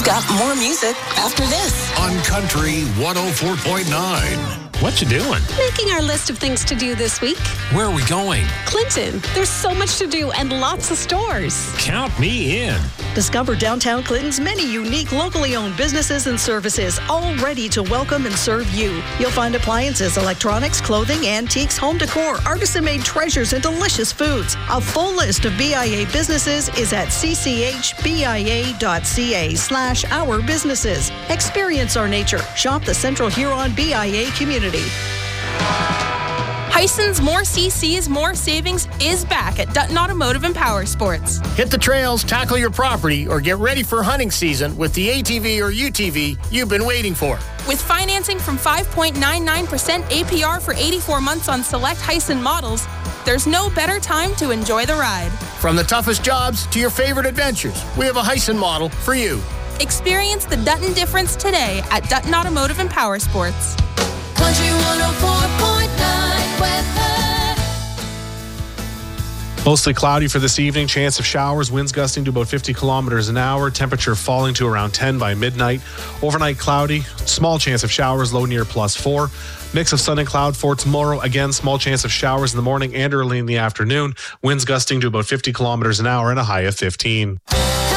We've got more music after this on Country 104.9. What you doing? Making our list of things to do this week. Where are we going? Clinton. There's so much to do and lots of stores. Count me in. Discover downtown Clinton's many unique locally owned businesses and services, all ready to welcome and serve you. You'll find appliances, electronics, clothing, antiques, home decor, artisan-made treasures, and delicious foods. A full list of BIA businesses is at cchbia.ca/our businesses. Experience our nature. Shop the Central Huron BIA community. Hison's More CCs, More Savings is back at Dutton Automotive and Power Sports. Hit the trails, tackle your property, or get ready for hunting season with the ATV or UTV you've been waiting for. With financing from 5.99% APR for 84 months on select Hyson models, there's no better time to enjoy the ride. From the toughest jobs to your favorite adventures, we have a Hyson model for you. Experience the Dutton difference today at Dutton Automotive and Power Sports. Country 104.9 weather. Mostly cloudy for this evening. Chance of showers. Winds gusting to about 50 kilometers an hour. Temperature falling to around 10 by midnight. Overnight cloudy. Small chance of showers. Low near +4. Mix of sun and cloud for tomorrow. Again, small chance of showers in the morning and early in the afternoon. Winds gusting to about 50 kilometers an hour and a high of 15.